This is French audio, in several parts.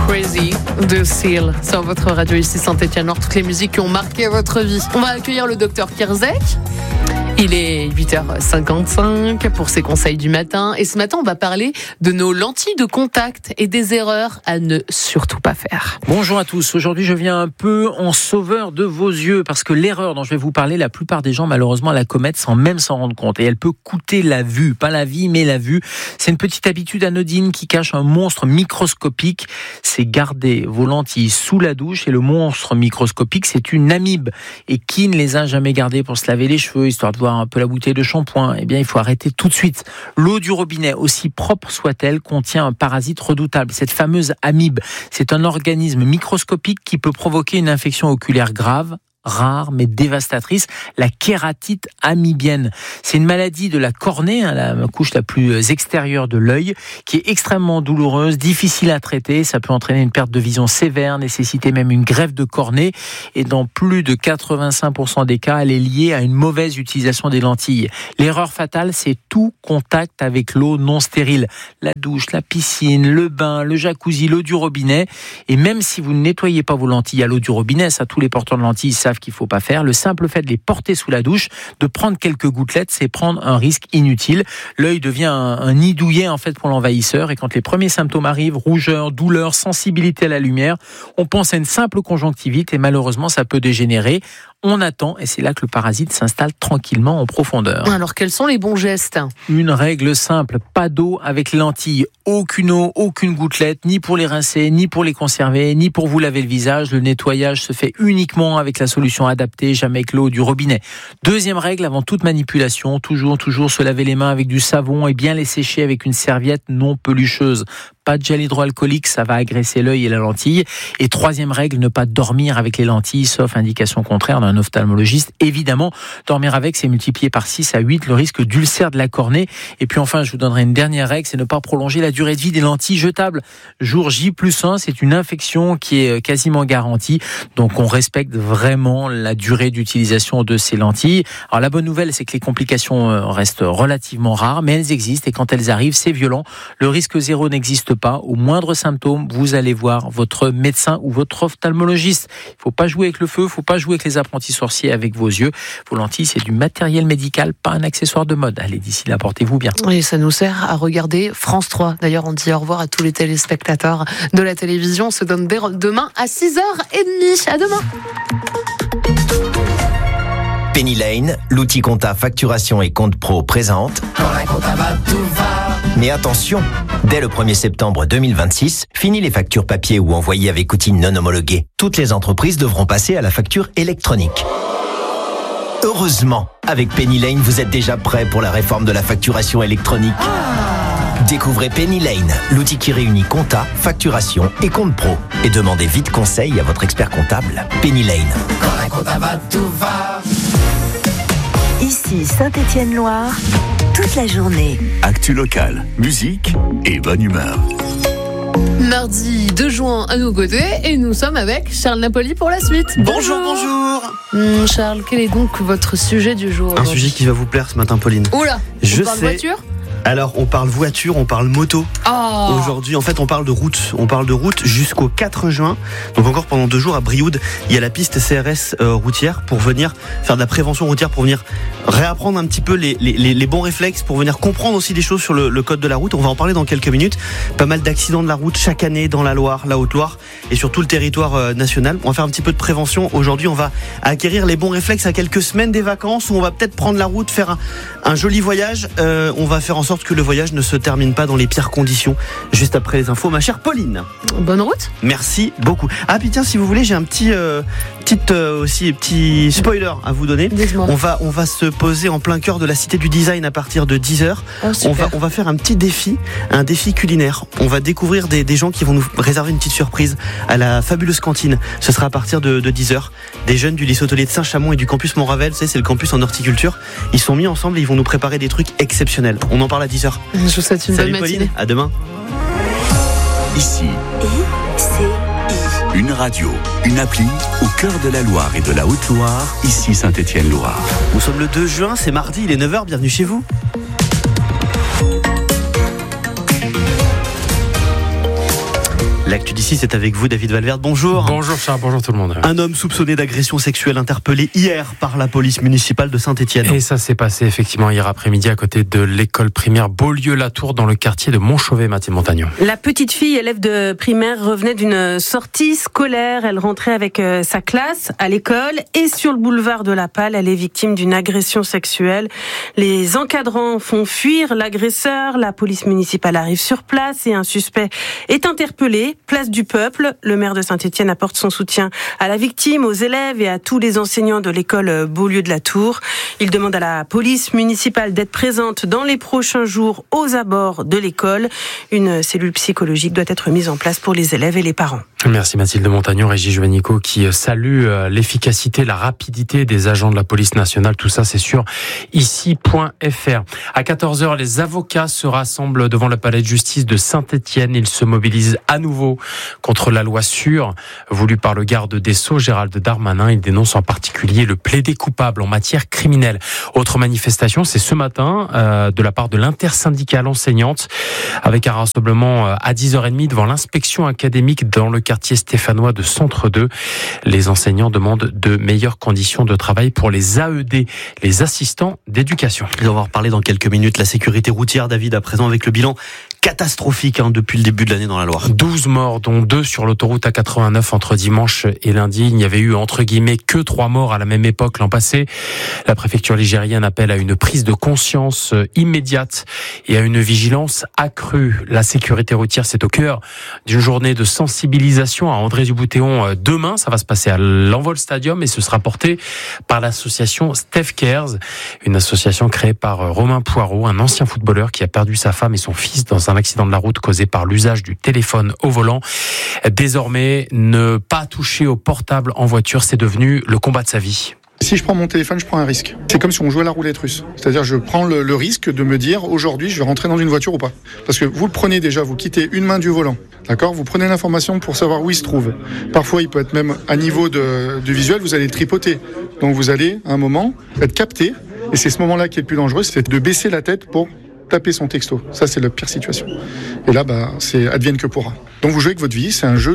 Crazy de Seal sur votre radio ici Saint-Étienne-Nord, toutes les musiques qui ont marqué votre vie. On va accueillir le docteur Kierzek. Il est 8h55 pour ses conseils du matin. Et ce matin, on va parler de nos lentilles de contact et des erreurs à ne surtout pas faire. Bonjour à tous. Aujourd'hui, je viens un peu en sauveur de vos yeux parce que l'erreur dont je vais vous parler, la plupart des gens, malheureusement, la commettent sans même s'en rendre compte. Et elle peut coûter la vue. Pas la vie, mais la vue. C'est une petite habitude anodine qui cache un monstre microscopique. C'est garder vos lentilles sous la douche. Et le monstre microscopique, c'est une amibe. Et qui ne les a jamais gardées pour se laver les cheveux, histoire de voir un peu la bouteille de shampoing? Eh bien, il faut arrêter tout de suite. L'eau du robinet, aussi propre soit-elle, contient un parasite redoutable. Cette fameuse amibe, c'est un organisme microscopique qui peut provoquer une infection oculaire grave, rare mais dévastatrice, la kératite amibienne. C'est une maladie de la cornée, la couche la plus extérieure de l'œil, qui est extrêmement douloureuse, difficile à traiter. Ça peut entraîner une perte de vision sévère, nécessiter même une greffe de cornée. Et dans plus de 85% des cas, elle est liée à une mauvaise utilisation des lentilles. L'erreur fatale, c'est tout contact avec l'eau non stérile. La douche, la piscine, le bain, le jacuzzi, l'eau du robinet. Et même si vous ne nettoyez pas vos lentilles à l'eau du robinet, ça, tous les porteurs de lentilles savent qu'il ne faut pas faire. Le simple fait de les porter sous la douche, de prendre quelques gouttelettes, c'est prendre un risque inutile. L'œil devient un nid douillet en fait pour l'envahisseur, et quand les premiers symptômes arrivent, rougeur, douleur, sensibilité à la lumière, on pense à une simple conjonctivite et malheureusement ça peut dégénérer. On attend et c'est là que le parasite s'installe tranquillement en profondeur. Alors quels sont les bons gestes? Une règle simple, pas d'eau avec les lentilles. Aucune eau, aucune gouttelette, ni pour les rincer, ni pour les conserver, ni pour vous laver le visage. Le nettoyage se fait uniquement avec la solution adaptée, jamais avec l'eau du robinet. Deuxième règle, avant toute manipulation, toujours se laver les mains avec du savon et bien les sécher avec une serviette non pelucheuse. Pas de gel hydroalcoolique, ça va agresser l'œil et la lentille. Et troisième règle, ne pas dormir avec les lentilles, sauf indication contraire d'un ophtalmologiste. Évidemment, dormir avec, c'est multiplier par 6 à 8 le risque d'ulcère de la cornée. Et puis enfin, je vous donnerai une dernière règle, c'est ne pas prolonger la durée de vie des lentilles jetables. Jour J+1, c'est une infection qui est quasiment garantie. Donc on respecte vraiment la durée d'utilisation de ces lentilles. Alors la bonne nouvelle, c'est que les complications restent relativement rares, mais elles existent et quand elles arrivent, c'est violent. Le risque zéro n'existe pas. Au moindre symptôme, vous allez voir votre médecin ou votre ophtalmologiste. Il ne faut pas jouer avec le feu, il ne faut pas jouer avec les apprentis sorciers avec vos yeux. Vos lentilles, c'est du matériel médical, pas un accessoire de mode. Allez, d'ici là, portez-vous bien. Et ça nous sert à regarder France 3. D'ailleurs, on dit au revoir à tous les téléspectateurs de la télévision. On se donne demain à 6h30. À demain. Penny Lane, l'outil compta facturation et compte pro présente. Quand la compta va, tout va. Mais attention, dès le 1er septembre 2026, fini les factures papier ou envoyées avec outils non homologués. Toutes les entreprises devront passer à la facture électronique. Heureusement, avec Penny Lane, vous êtes déjà prêt pour la réforme de la facturation électronique. Découvrez Penny Lane, l'outil qui réunit compta, facturation et compte pro. Et demandez vite conseil à votre expert comptable. Penny Lane. Quand la compta va, tout va. Ici Saint-Étienne-Loire, toute la journée. Actu locale, musique et bonne humeur. Mardi 2 juin à nos côtés et nous sommes avec Charles Napoli pour la suite. Bonjour. Charles, quel est donc votre sujet du jour? Un sujet qui va vous plaire ce matin, Pauline. Oula, on parle voiture? Alors, on parle voiture, on parle moto. Aujourd'hui, en fait, on parle de route. On parle de route jusqu'au 4 juin. Donc encore pendant 2 jours à Brioude, il y a la piste CRS routière pour venir faire de la prévention routière, pour venir réapprendre un petit peu les bons réflexes, pour venir comprendre aussi des choses sur le code de la route. On va en parler dans quelques minutes. Pas mal d'accidents de la route chaque année dans la Loire, la Haute-Loire et sur tout le territoire national. On va faire un petit peu de prévention. Aujourd'hui, on va acquérir les bons réflexes à quelques semaines des vacances où on va peut-être prendre la route, faire un joli voyage. On va faire en sorte que le voyage ne se termine pas dans les pires conditions. Juste après les infos, ma chère Pauline. Bonne route. Merci beaucoup. Ah puis tiens, si vous voulez, j'ai un petit spoiler à vous donner. Dites-moi. On va se poser en plein cœur de la Cité du Design à partir de 10h. On va faire un petit défi, un défi culinaire. On va découvrir des gens qui vont nous réserver une petite surprise à la fabuleuse cantine. Ce sera à partir de 10h. Des jeunes du lycée hôtelier de Saint-Chamond et du campus Montravel, c'est le campus en horticulture. Ils sont mis ensemble et ils vont nous préparer des trucs exceptionnels. On en parle à 10h. Je vous souhaite une bonne matinée. Pauline, à demain. Ici, une radio, une appli au cœur de la Loire et de la Haute-Loire, ici Saint-Étienne-Loire. Nous sommes le 2 juin, c'est mardi, il est 9h, bienvenue chez vous. L'actu d'ici, c'est avec vous, David Valverde. Bonjour. Bonjour Charles, bonjour tout le monde. Un homme soupçonné d'agression sexuelle interpellé hier par la police municipale de Saint-Étienne. Et ça s'est passé effectivement hier après-midi à côté de l'école primaire Beaulieu-Latour dans le quartier de Montchauvet, Mathilde Montagnon. La petite fille, élève de primaire, revenait d'une sortie scolaire. Elle rentrait avec sa classe à l'école et sur le boulevard de la Palle, elle est victime d'une agression sexuelle. Les encadrants font fuir l'agresseur. La police municipale arrive sur place et un suspect est interpellé. Place du Peuple, le maire de Saint-Étienne apporte son soutien à la victime, aux élèves et à tous les enseignants de l'école Beaulieu-de-Latour. Il demande à la police municipale d'être présente dans les prochains jours aux abords de l'école. Une cellule psychologique doit être mise en place pour les élèves et les parents. Merci Mathilde Montagnon, Régis Juanico qui salue l'efficacité, la rapidité des agents de la police nationale. Tout ça, c'est sur ici.fr. À 14h, les avocats se rassemblent devant le palais de justice de Saint-Étienne. Ils se mobilisent à nouveau contre la loi sûre voulue par le garde des Sceaux, Gérald Darmanin. Il dénonce en particulier le plaidé coupable en matière criminelle. Autre manifestation, c'est ce matin de la part de l'intersyndicale enseignante avec un rassemblement à 10h30 devant l'inspection académique dans le quartier stéphanois de Centre 2. Les enseignants demandent de meilleures conditions de travail pour les AED, les assistants d'éducation. On va en reparler dans quelques minutes. La sécurité routière, David, à présent avec le bilan catastrophique depuis le début de l'année dans la Loire. 12 morts, dont 2 sur l'autoroute A89 entre dimanche et lundi. Il n'y avait eu, entre guillemets, que 3 morts à la même époque l'an passé. La préfecture ligérienne appelle à une prise de conscience immédiate et à une vigilance accrue. La sécurité routière, c'est au cœur d'une journée de sensibilisation à André-du-Boutéon demain. Ça va se passer à l'Envol Stadium et ce sera porté par l'association Steph Cares, une association créée par Romain Poirot, un ancien footballeur qui a perdu sa femme et son fils dans un accident de la route causé par l'usage du téléphone au volant. Désormais, ne pas toucher au portable en voiture, c'est devenu le combat de sa vie. Si je prends mon téléphone, je prends un risque. C'est comme si on jouait à la roulette russe. C'est-à-dire, je prends le risque de me dire, aujourd'hui, je vais rentrer dans une voiture ou pas. Parce que vous le prenez déjà, vous quittez une main du volant. D'accord ? Vous prenez l'information pour savoir où il se trouve. Parfois, il peut être même à niveau du visuel, vous allez tripoter. Donc, vous allez, à un moment, être capté. Et c'est ce moment-là qui est le plus dangereux, c'est de baisser la tête pour taper son texto. Ça, c'est la pire situation. Et là, c'est advienne que pourra. Donc, vous jouez avec votre vie. C'est un jeu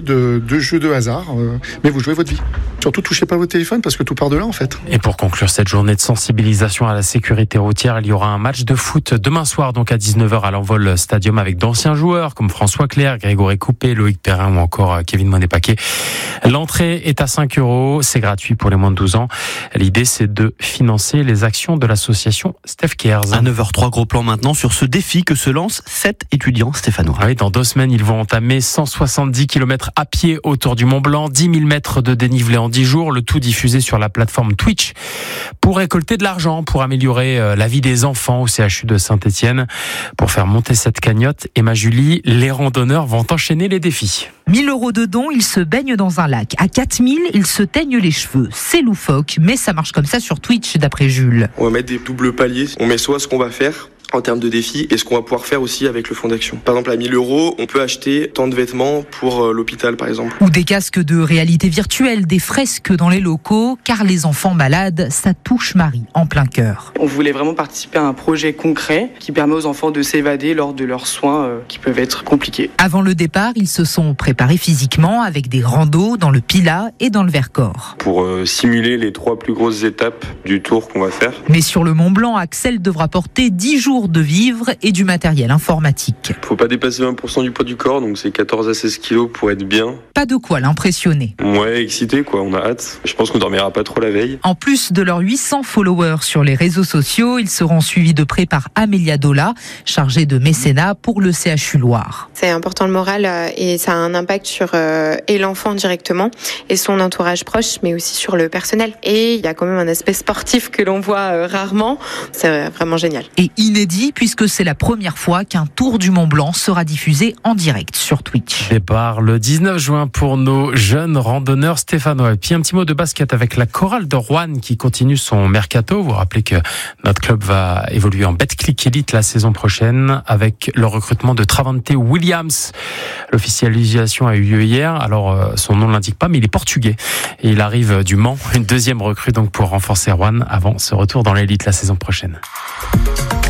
de hasard, mais vous jouez votre vie. Surtout, touchez pas votre téléphone parce que tout part de là, en fait. Et pour conclure cette journée de sensibilisation à la sécurité routière, il y aura un match de foot demain soir, donc à 19h à l'Envol Stadium avec d'anciens joueurs comme François Clerc, Grégory Coupé, Loïc Perrin ou encore Kevin Monet-Paquet. L'entrée est à 5 €. C'est gratuit pour les moins de 12 ans. L'idée, c'est de financer les actions de l'association Steph Cares. À 9h03, gros plan maintenant sur ce défi que se lancent 7 étudiants stéphanois. Oui, dans 2 semaines, ils vont entamer 170 km à pied autour du Mont Blanc, 10 000 mètres de dénivelé en 10 jours, le tout diffusé sur la plateforme Twitch pour récolter de l'argent, pour améliorer la vie des enfants au CHU de Saint-Étienne. Pour faire monter cette cagnotte, Emma Julie, les randonneurs vont enchaîner les défis. 1 000 € de dons, ils se baignent dans un lac. À 4 000, ils se teignent les cheveux. C'est loufoque, mais ça marche comme ça sur Twitch, d'après Jules. On va mettre des doubles paliers. On met soit ce qu'on va faire en termes de défis et ce qu'on va pouvoir faire aussi avec le fonds d'action. Par exemple, à 1 000 €, on peut acheter tant de vêtements pour l'hôpital, par exemple. Ou des casques de réalité virtuelle, des fresques dans les locaux, car les enfants malades, ça touche Marie en plein cœur. On voulait vraiment participer à un projet concret qui permet aux enfants de s'évader lors de leurs soins qui peuvent être compliqués. Avant le départ, ils se sont préparés physiquement avec des randos dans le Pilat et dans le Vercors. Pour simuler les 3 plus grosses étapes du tour qu'on va faire. Mais sur le Mont Blanc, Axel devra porter 10 jours de vivres et du matériel informatique. Faut pas dépasser 20% du poids du corps, donc c'est 14 à 16 kilos pour être bien. Pas de quoi l'impressionner. Ouais, excité quoi, on a hâte. Je pense qu'on dormira pas trop la veille. En plus de leurs 800 followers sur les réseaux sociaux, ils seront suivis de près par Amélia Dola, chargée de mécénat pour le CHU Loire. C'est important le moral et ça a un impact sur et l'enfant directement et son entourage proche, mais aussi sur le personnel. Et il y a quand même un aspect sportif que l'on voit rarement. C'est vraiment génial. Et inédit puisque c'est la première fois qu'un tour du Mont Blanc sera diffusé en direct sur Twitch. Départ le 19 juin pour nos jeunes randonneurs stéphanois. Et puis un petit mot de basket avec la chorale de Rouen qui continue son mercato. Vous vous rappelez que notre club va évoluer en Betclic Elite la saison prochaine avec le recrutement de Travante Williams. L'officialisation a eu lieu hier. Alors son nom ne l'indique pas, mais il est portugais. Et il arrive du Mans. Une deuxième recrue donc pour renforcer Rouen avant ce retour dans l'élite la saison prochaine.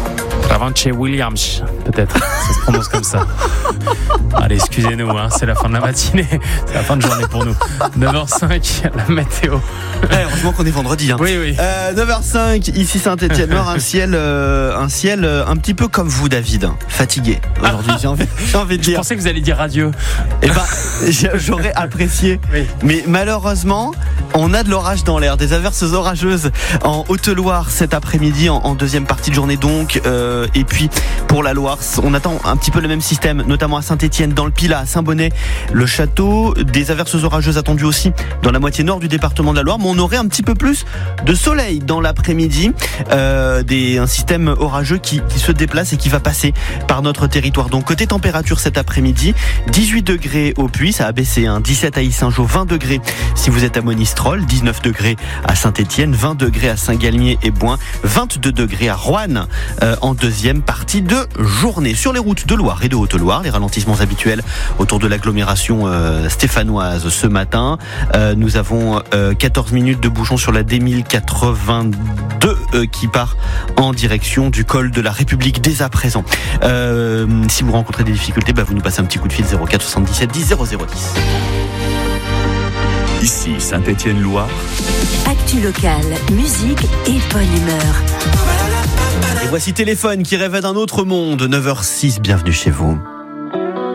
Avance Williams, peut-être. Ça se prononce comme ça. Allez, excusez-nous, hein, c'est la fin de la matinée. C'est la fin de journée pour nous. 9h05, la météo. Heureusement qu'on est vendredi. Hein. Oui. 9h05, ici Saint-Étienne-Nord, un ciel un petit peu comme vous, David. Fatigué aujourd'hui, j'ai envie de dire. Je pensais que vous alliez dire radieux. Eh ben, j'aurais apprécié. Oui. Mais malheureusement, on a de l'orage dans l'air, des averses orageuses en Haute-Loire cet après-midi, en deuxième partie de journée donc. Et puis pour la Loire, on attend un petit peu le même système, notamment à Saint-Étienne, dans le Pilat, à Saint-Bonnet, le Château. Des averses orageuses attendues aussi dans la moitié nord du département de la Loire. Mais on aurait un petit peu plus de soleil dans l'après-midi. Un système orageux qui se déplace et qui va passer par notre territoire. Donc côté température cet après-midi, 18 degrés au Puy, ça a baissé, 17 à Yssingeaux, 20 degrés si vous êtes à Monistrol, 19 degrés à Saint-Étienne, 20 degrés à Saint-Galmier et Boin, 22 degrés à Roanne en deuxième partie de journée. Sur les routes de Loire et de Haute-Loire, les ralentissements habituels autour de l'agglomération stéphanoise ce matin. Nous avons 14 minutes de bouchon sur la D1082 qui part en direction du col de la République dès à présent. Si vous rencontrez des difficultés, vous nous passez un petit coup de fil 04 77 10 0010. Ici Saint-Étienne-Loire. Actu locale, musique et bonne humeur. Et voici Téléphone qui rêvait d'un autre monde. 9h06, bienvenue chez vous.